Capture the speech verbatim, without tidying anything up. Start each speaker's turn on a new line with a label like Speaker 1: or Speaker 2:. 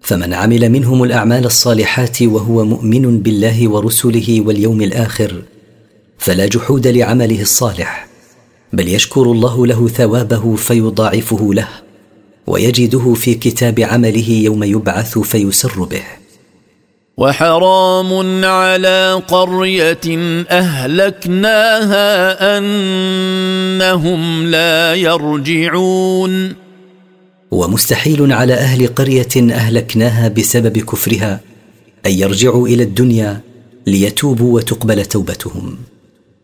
Speaker 1: فمن عمل منهم الأعمال الصالحات وهو مؤمن بالله ورسله واليوم الآخر فلا جحود لعمله الصالح، بل يشكر الله له ثوابه فيضاعفه له ويجده في كتاب عمله يوم يبعث فيسر به.
Speaker 2: وحرام على قرية أهلكناها أنهم لا يرجعون.
Speaker 1: ومستحيل على أهل قرية أهلكناها بسبب كفرها أن يرجعوا إلى الدنيا ليتوبوا وتقبل توبتهم.